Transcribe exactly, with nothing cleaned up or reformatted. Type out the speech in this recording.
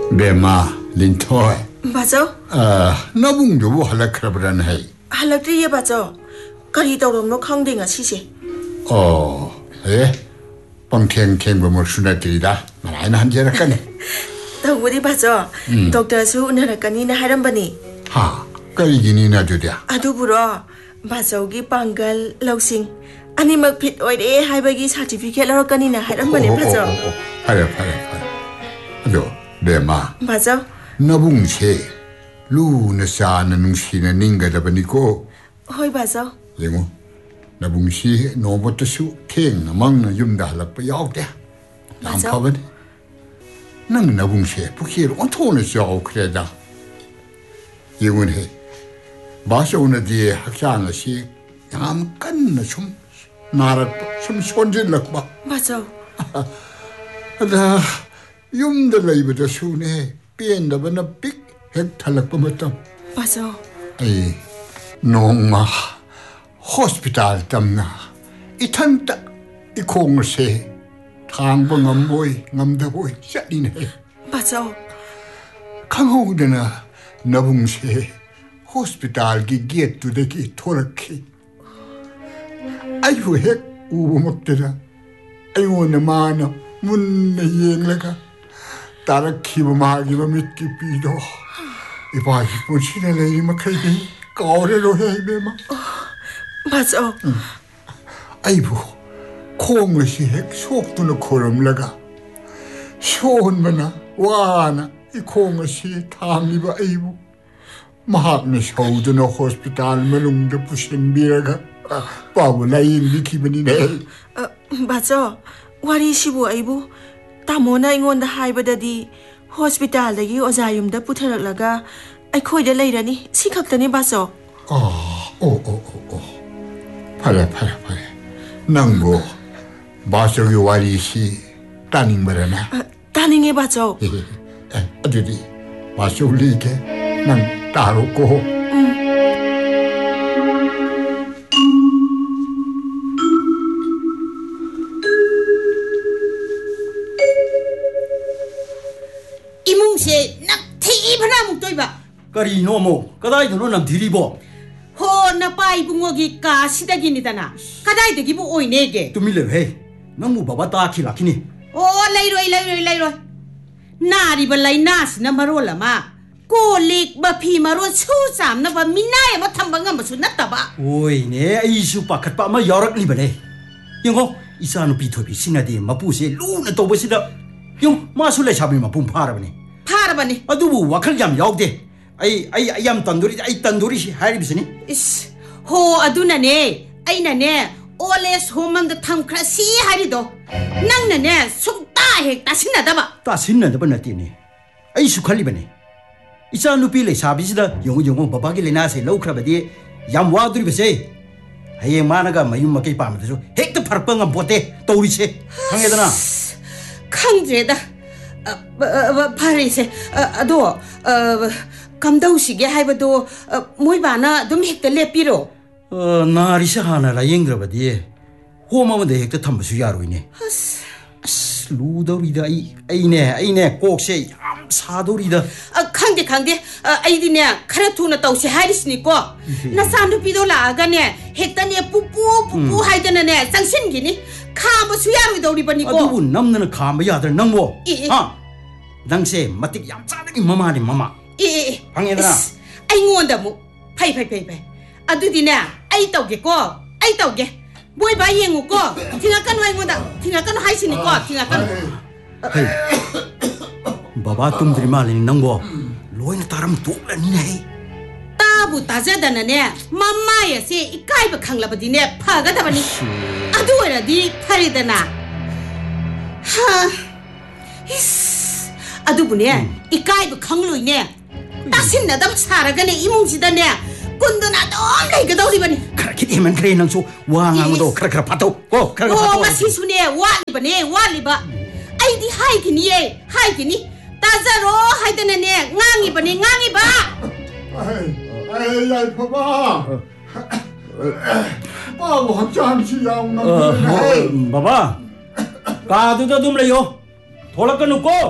베마 린토이 맞아? 아 나붕도 할락크라브란 해 할락리에 맞아 가리 더럽노 강댕아 시시 어 에? 뻥탱탱 보면 순하들이다 말아이나 한제라까네 더우리 맞아 독터수 운하라까니나 하람바니 하 까이기니나 두랴 아두부러 맞아오기 빵갈 러싱 아니막 핏 오이레 하이바기 사티피켓 러까니나 하람바니 맞아 파래 파래 파래 아주 베마 맞아 나붕세 루나사나 능시나 닝가다바니고 호이 맞아 ꯌꯦꯡꯉꯨ ꯅꯕꯨꯡꯁꯤ ꯅꯣꯡꯃꯇꯁꯨ ꯊꯦꯡꯅ ꯃꯪꯅ ꯌꯨꯝꯗ ꯍꯜꯂꯛꯄ ꯌꯥꯎꯗꯦ ꯌꯥꯝ ꯐꯕꯅꯤ ꯅꯪ ꯅꯕꯨꯡꯁꯦ ꯄꯨꯈꯤ로 ꯑꯣꯟꯊꯣꯛꯅ ꯆꯥꯎꯈ꯭ꯔꯦꯗ ꯌꯦꯡꯉꯨꯅꯦ ꯕꯥꯆꯧꯅꯗꯤ ꯍꯛꯆꯥꯡ ꯑꯁꯤ ꯌꯥꯝ ꯀꯟꯅ ꯁꯨꯝ 나락pa 좀 손질락pa 맞아 아다 yumda laibada sune pen-dabana pik hek thalakpa matam 맞아 ai nongma hospital tamna ithanta ikhongse thangba ngamoi ngamdaboi chatine 맞아 khanghodana nabungse hospital gi gate to the ki thorakhi ayu hek ubumaktera ayona mana munna yenglaga tarakhiba magi mitki pido ibahi punchina leiri makhaydi kaure ro hebema 맞아 아이고 콩을 핵 속도는 고름라가 쇼온마나 와나 이 콩을 탐이바 아이고 마학네 쇼우드나 호스피탈 melungda pusin biraga 바보라인 비키버니네 맞아 와리시부 아이부 타모나 인곤다 하이바다디 호스피탈다기 오자윰다 부터락라가 아이코이다 레이라니 시각다니 맞아 어오오오오 파래 파래 파래 낭보 마저기 와리시 따닝 말하나 따닝해 봐줘 아들이 마저리게 난 따로고 이몽씨 낙티바나 묵도이바 까리 노모 까다이도 남디리보 호나 빠이붕어기 까시다기니다나 까다이드기부 오이네게 뚜밀레 너무 바바 따키라키니 오 레이로이 레이로이 레이로이 나리바 라이나스나 마롤라마 꼬릭 바피 마롤 수삼나 바 미나에 뭐 탐방가 무슨 났다바 오이네 이슈 빠컷바 마 여럭리바네 영고 이사노 비토비 시나디 마푸세 루나 또버시다 용 마술레 잡이 마품 파라바니 파라바니 아두부 와클 얌 야옥데 아이 아이 아얌 단도리 아이 단도리 하리비스니 이스 호 아두나네 아이나네 올레스 홈맘다 탐크라시 하리도 낭나네 숙다 핵 따신나다바 따신나다바 나티니 아이 수칼리바니 이사 누피레 사비시다 용고 용고 바바기 레나세 로크라바디 얌 와두리베세 아예 마나가 마윰 마케 파마다조 핵도 파르빵가 보테 또리세 강해다나 강제다 아 파리세 아도 감다우시게 하이바도 모이바나 좀 핵다 레피로 어 나리샤 하나라 잉그라바디 호마마데 핵다 탐바수 야로이네 아스 루더리다 이 아이네 아이네 꼭세 얌 사도리다 아 강제 강제 아이디네 카라투나 따우시 하리스니고 나 산도 비도라가네 핵다네 뿌뿌 뿌뿌 하이드나네 상신기니 카바수 야로이다 우리바니고 아두부 남는 카마 야들 낭보 아 당세 마틱 얌 짜다기 마마니 마마 이 방해들아 아이고한다 뭐 파이 파이 파이 파이 아두디네 아이 떠게고 아이 떠게 뭐이 바이행고 팅아깐 와이고다 팅아깐 하이시니고 팅아깐 바바 tumdri malini nangbo loina taram tuklanine tabu tajadanane mammayase ikaiba khanglabadine phagadabani adu oradi pharidana ha is adubune ikaiba khangloine tasinadam saragane imungsidane kundana dom legadoribani krakit eman kre nangso wangangdo kra kra pato ko kra kra pato oh masisune walibane waliba aidi haiginiye haigini 따자로 하이드네네 낭이바니 낭이바 아이 아이 봐봐 바보 한참씩 야옹나 바바 가두다 좀 레요 돌아가놓고